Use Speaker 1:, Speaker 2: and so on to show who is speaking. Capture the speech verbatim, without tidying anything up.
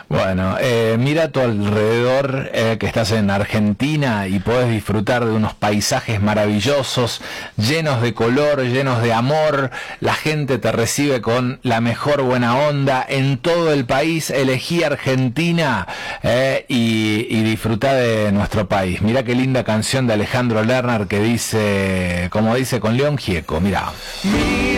Speaker 1: Bueno, eh, mira a tu alrededor, eh, que estás en Argentina y podés disfrutar de unos paisajes maravillosos, llenos de color, llenos de amor. La gente te recibe con la mejor buena onda en todo el país. Elegí Argentina, eh, y, y disfrutá de nuestro país. Mira qué linda canción de Alejandro Lerner que dice, como dice con León Gieco, mira.